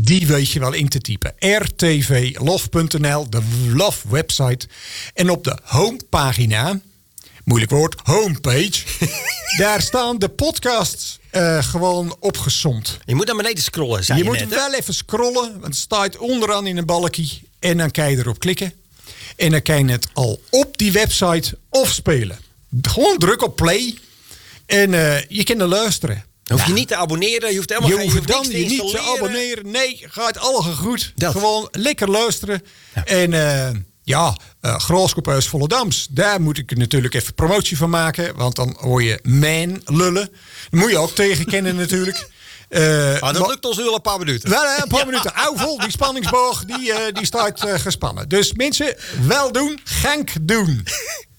Die weet je wel in te typen. rtvlof.nl, de Love website. En op de homepagina, moeilijk woord, homepage. Daar staan de podcasts gewoon opgesomd. Je moet naar beneden scrollen, zei je je moet net, wel even scrollen, want het staat onderaan in een balkje. En dan kan je erop klikken. En dan kan je het al op die website afspelen. Gewoon druk op play. En je kan er luisteren. Hoef je niet te abonneren, je hoeft helemaal Je hoeft dan niks je niet te installeren. abonneren. Nee, gaat alle gegroet. Dat. Gewoon lekker luisteren. Ja. En Graafschaphuis Volendams. Daar moet ik natuurlijk even promotie van maken. Want dan hoor je man lullen. Dat moet je ook tegenkennen natuurlijk. Dat lukt ons nu al een paar minuten. Wel een paar minuten. Hou vol, die spanningsboog die staat gespannen. Dus mensen, wel doen, Genk doen.